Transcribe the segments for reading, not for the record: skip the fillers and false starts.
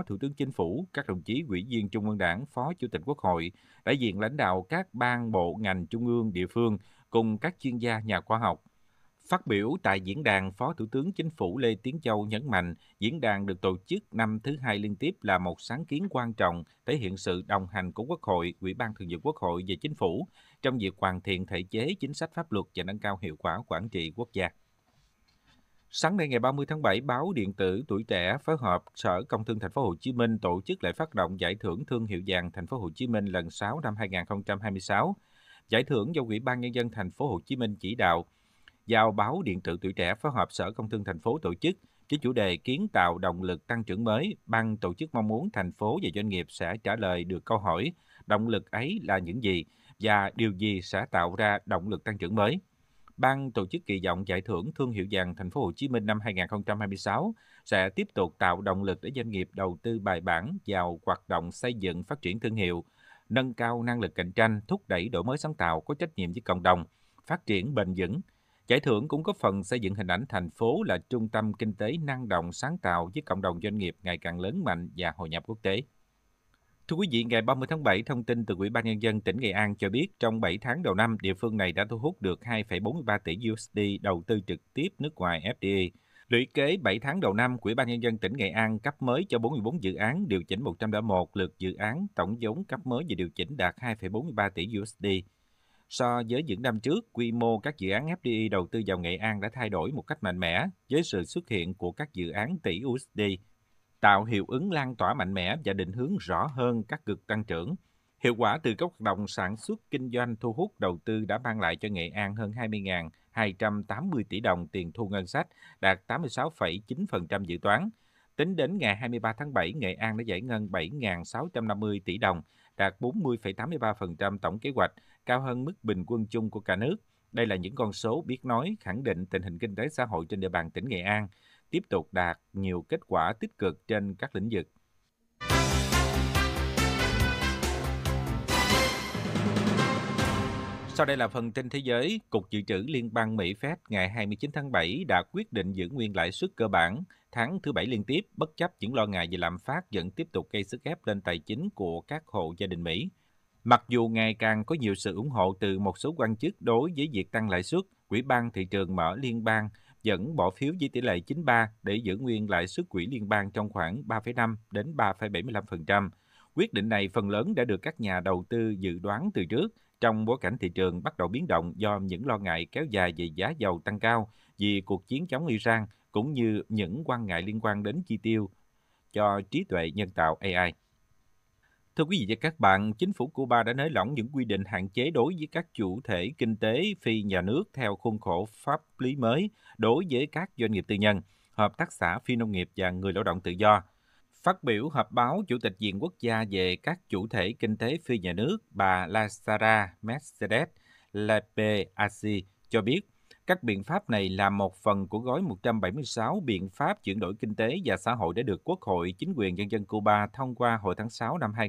Thủ tướng Chính phủ, các đồng chí Ủy viên Trung ương Đảng, Phó Chủ tịch Quốc hội, đại diện lãnh đạo các ban bộ ngành trung ương, địa phương cùng các chuyên gia nhà khoa học. Phát biểu tại diễn đàn, Phó Thủ tướng Chính phủ Lê Tiến Châu nhấn mạnh, diễn đàn được tổ chức năm thứ hai liên tiếp là một sáng kiến quan trọng, thể hiện sự đồng hành của Quốc hội, Ủy ban Thường vụ Quốc hội và Chính phủ trong việc hoàn thiện thể chế, chính sách pháp luật và nâng cao hiệu quả quản trị quốc gia. Sáng nay ngày 30 tháng 7, báo điện tử Tuổi Trẻ phối hợp Sở Công Thương Thành phố Hồ Chí Minh tổ chức lễ phát động giải thưởng thương hiệu vàng Thành phố Hồ Chí Minh lần 6 năm 2026. Giải thưởng do Ủy ban Nhân dân Thành phố Hồ Chí Minh chỉ đạo, giao báo điện tử Tuổi Trẻ phối hợp Sở Công Thương thành phố tổ chức với chủ đề kiến tạo động lực tăng trưởng mới. Ban tổ chức mong muốn thành phố và doanh nghiệp sẽ trả lời được câu hỏi động lực ấy là những gì và điều gì sẽ tạo ra động lực tăng trưởng mới. Ban tổ chức kỳ vọng giải thưởng thương hiệu vàng Thành phố Hồ Chí Minh năm 2026 sẽ tiếp tục tạo động lực để doanh nghiệp đầu tư bài bản vào hoạt động xây dựng phát triển thương hiệu, nâng cao năng lực cạnh tranh, thúc đẩy đổi mới sáng tạo, có trách nhiệm với cộng đồng, phát triển bền vững. Giải thưởng cũng có phần xây dựng hình ảnh thành phố là trung tâm kinh tế năng động sáng tạo với cộng đồng doanh nghiệp ngày càng lớn mạnh và hội nhập quốc tế. Thưa quý vị, ngày 30 tháng 7, thông tin từ Ủy ban Nhân dân tỉnh Nghệ An cho biết trong 7 tháng đầu năm, địa phương này đã thu hút được 2,43 tỷ USD đầu tư trực tiếp nước ngoài FDI. Lũy kế 7 tháng đầu năm, Ủy ban Nhân dân tỉnh Nghệ An cấp mới cho 44 dự án, điều chỉnh 101 lượt dự án, tổng vốn cấp mới và điều chỉnh đạt 2,43 tỷ USD. So với những năm trước, quy mô các dự án FDI đầu tư vào Nghệ An đã thay đổi một cách mạnh mẽ với sự xuất hiện của các dự án tỷ USD, tạo hiệu ứng lan tỏa mạnh mẽ và định hướng rõ hơn các cực tăng trưởng. Hiệu quả từ các hoạt động sản xuất, kinh doanh thu hút đầu tư đã mang lại cho Nghệ An hơn 20.280 tỷ đồng tiền thu ngân sách, đạt 86,9% dự toán. Tính đến ngày 23 tháng 7, Nghệ An đã giải ngân 7.650 tỷ đồng, đạt 40,83% tổng kế hoạch, cao hơn mức bình quân chung của cả nước. Đây là những con số biết nói, khẳng định tình hình kinh tế xã hội trên địa bàn tỉnh Nghệ An tiếp tục đạt nhiều kết quả tích cực trên các lĩnh vực. Sau đây là phần tin thế giới. Cục Dự trữ Liên bang Mỹ Fed ngày 29 tháng 7 đã quyết định giữ nguyên lãi suất cơ bản tháng thứ Bảy liên tiếp, bất chấp những lo ngại về lạm phát vẫn tiếp tục gây sức ép lên tài chính của các hộ gia đình Mỹ. Mặc dù ngày càng có nhiều sự ủng hộ từ một số quan chức đối với việc tăng lãi suất, Ủy ban Thị trường Mở Liên bang vẫn bỏ phiếu với tỷ lệ 93 để giữ nguyên lãi suất quỹ liên bang trong khoảng 3,5 đến 3,75%. Quyết định này phần lớn đã được các nhà đầu tư dự đoán từ trước, trong bối cảnh thị trường bắt đầu biến động do những lo ngại kéo dài về giá dầu tăng cao vì cuộc chiến chống Iran, cũng như những quan ngại liên quan đến chi tiêu cho trí tuệ nhân tạo AI. Thưa quý vị và các bạn, chính phủ Cuba đã nới lỏng những quy định hạn chế đối với các chủ thể kinh tế phi nhà nước theo khuôn khổ pháp lý mới đối với các doanh nghiệp tư nhân, hợp tác xã phi nông nghiệp và người lao động tự do. Phát biểu họp báo, Chủ tịch Viện Quốc gia về các chủ thể kinh tế phi nhà nước, bà Lazara Mercedes Lepe-Asi cho biết, các biện pháp này là một phần của gói 176 biện pháp chuyển đổi kinh tế và xã hội đã được Quốc hội, chính quyền nhân dân Cuba thông qua hồi tháng 6 năm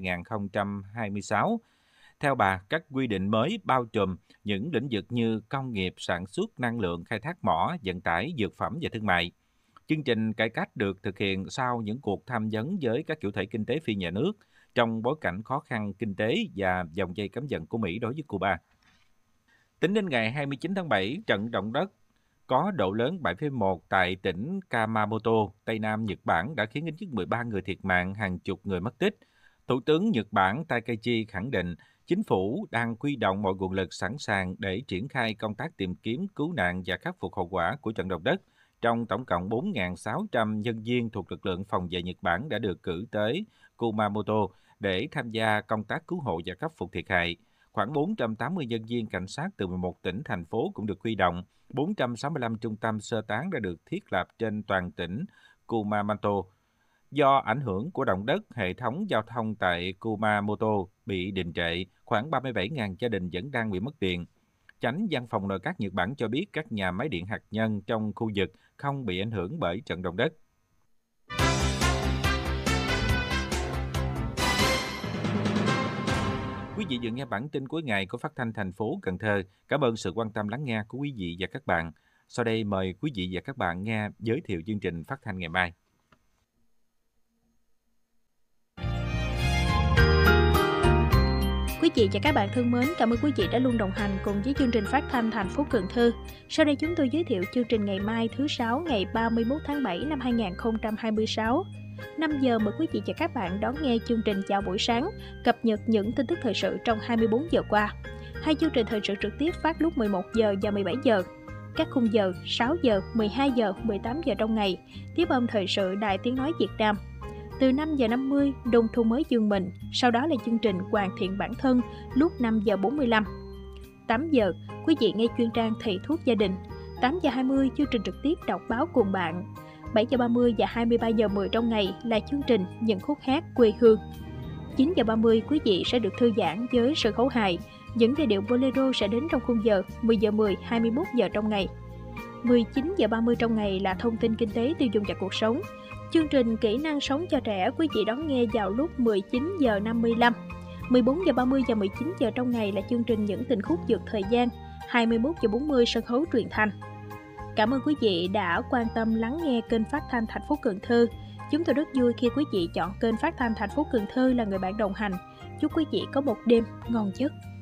2026. Theo bà, các quy định mới bao trùm những lĩnh vực như công nghiệp, sản xuất, năng lượng, khai thác mỏ, vận tải, dược phẩm và thương mại. Chương trình cải cách được thực hiện sau những cuộc tham vấn với các chủ thể kinh tế phi nhà nước trong bối cảnh khó khăn kinh tế và dòng dây cấm vận của Mỹ đối với Cuba. Tính đến ngày 29 tháng 7, trận động đất có độ lớn 7,1 tại tỉnh Kamamoto, Tây Nam Nhật Bản đã khiến ít nhất 13 người thiệt mạng, hàng chục người mất tích. Thủ tướng Nhật Bản Takaichi khẳng định chính phủ đang huy động mọi nguồn lực sẵn sàng để triển khai công tác tìm kiếm, cứu nạn và khắc phục hậu quả của trận động đất. Trong tổng cộng 4.600 nhân viên thuộc lực lượng phòng vệ Nhật Bản đã được cử tới Kumamoto để tham gia công tác cứu hộ và khắc phục thiệt hại. Khoảng 480 nhân viên cảnh sát từ 11 tỉnh, thành phố cũng được huy động. 465 trung tâm sơ tán đã được thiết lập trên toàn tỉnh Kumamoto. Do ảnh hưởng của động đất, hệ thống giao thông tại Kumamoto bị đình trệ, khoảng 37.000 gia đình vẫn đang bị mất điện. Chánh văn phòng nội các Nhật Bản cho biết các nhà máy điện hạt nhân trong khu vực không bị ảnh hưởng bởi trận động đất. Quý vị vừa nghe bản tin cuối ngày của Phát thanh thành phố Cần Thơ. Cảm ơn sự quan tâm lắng nghe của quý vị và các bạn. Sau đây mời quý vị và các bạn nghe giới thiệu chương trình phát thanh ngày mai. Quý vị và các bạn thân mến, cảm ơn quý vị đã luôn đồng hành cùng với chương trình phát thanh Thành phố Cần Thơ. Sau đây chúng tôi giới thiệu chương trình ngày mai thứ Sáu ngày 31 tháng 7 năm 2026. 5 giờ mời quý vị và các bạn đón nghe chương trình Chào buổi sáng, cập nhật những tin tức thời sự trong 24 giờ qua. Hai chương trình thời sự trực tiếp phát lúc 11 giờ và 17 giờ. Các khung giờ 6 giờ, 12 giờ, 18 giờ trong ngày, tiếp âm thời sự Đài Tiếng Nói Việt Nam. Từ 5 giờ 50, Đông Thu Mới Dương Mình, sau đó là chương trình Hoàn Thiện Bản Thân lúc 5 giờ 45. 8 giờ, quý vị nghe chuyên trang Thầy Thuốc Gia Đình. 8 giờ 20, chương trình trực tiếp đọc báo cùng bạn. 7 giờ 30 và 23 giờ 10 trong ngày là chương trình Những khúc hát quê hương. 9 giờ 30, quý vị sẽ được thư giãn với sân khấu hài. Những giai điệu bolero sẽ đến trong khung giờ 10 giờ 10, 21 giờ trong ngày. 19 giờ 30 trong ngày là thông tin kinh tế, tiêu dùng và cuộc sống. Chương trình Kỹ năng sống cho trẻ quý vị đón nghe vào lúc 19 giờ 55. 14 giờ 30 và 19 giờ trong ngày là chương trình Những tình khúc vượt thời gian. 21 giờ 40 sân khấu truyền thanh. Cảm ơn quý vị đã quan tâm lắng nghe kênh phát thanh Thành phố Cần Thơ. Chúng tôi rất vui khi quý vị chọn kênh phát thanh Thành phố Cần Thơ là người bạn đồng hành. Chúc quý vị có một đêm ngon giấc.